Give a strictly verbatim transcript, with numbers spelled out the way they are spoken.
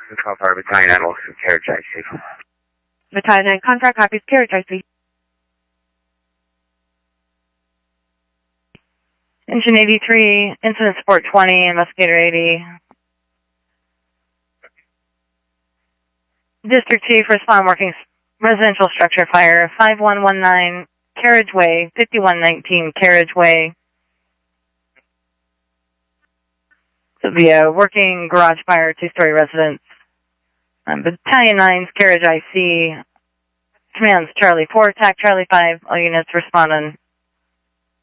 twelve Fire Battalion Animal Carriage I C. Battalion nine contract copies, Carriage I C. Engine eighty-three, incident support twenty, investigator eighty. District Chief, respond working residential structure fire, five one one nine, Carriageway, fifty-one nineteen, Carriageway. So the uh, working garage fire, two-story residence. Um, Battalion nine's Carriage I C, commands Charlie four, attack Charlie five, all units respond on